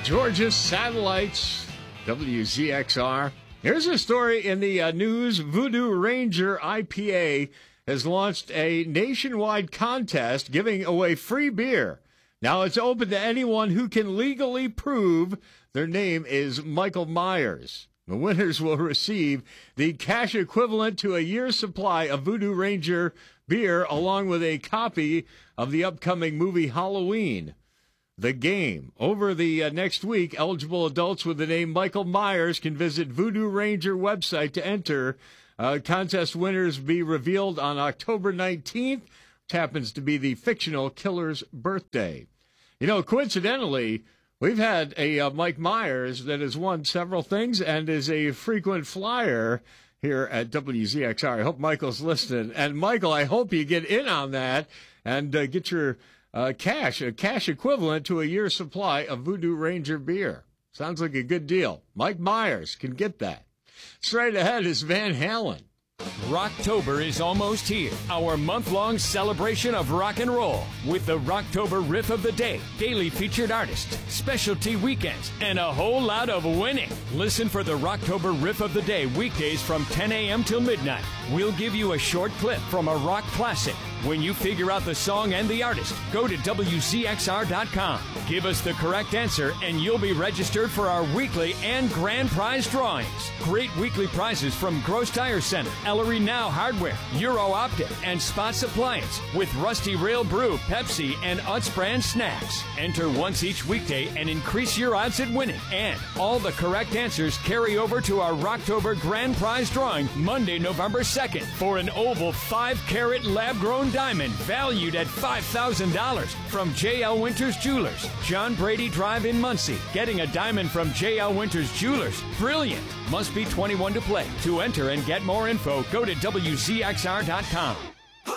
Georgia Satellites, WZXR. Here's a story in the news. Voodoo Ranger IPA has launched a nationwide contest giving away free beer. Now it's open to anyone who can legally prove their name is Michael Myers. The winners will receive the cash equivalent to a year's supply of Voodoo Ranger beer, along with a copy of the upcoming movie Halloween, The Game. Over the next week, eligible adults with the name Michael Myers can visit Voodoo Ranger website to enter. Contest winners be revealed on October 19th, which happens to be the fictional killer's birthday. You know, coincidentally, we've had a Mike Myers that has won several things and is a frequent flyer here at WZXR. I hope Michael's listening. And, Michael, I hope you get in on that and get your a cash equivalent to a year's supply of Voodoo Ranger beer. Sounds like a good deal. Mike Myers can get that. Straight ahead is Van Halen. Rocktober is almost here. Our month-long celebration of rock and roll with the Rocktober Riff of the Day, daily featured artists, specialty weekends, and a whole lot of winning. Listen for the Rocktober Riff of the Day weekdays from 10 a.m. till midnight. We'll give you a short clip from a rock classic. When you figure out the song and the artist, go to WZXR.com. Give us the correct answer, and you'll be registered for our weekly and grand prize drawings. Great weekly prizes from Gross Tire Center, Ellery Now Hardware, Euro Optic, and Spots Appliance with Rusty Rail Brew, Pepsi, and Utz brand snacks. Enter once each weekday and increase your odds at winning. And all the correct answers carry over to our Rocktober grand prize drawing Monday, November 2nd for an oval 5-carat lab-grown diamond valued at $5,000 from J.L. Winters Jewelers, John Brady Drive in Muncie. Getting a diamond from J.L. Winters Jewelers, brilliant. Must be 21 to play. To enter and get more info, go to WZXR.com.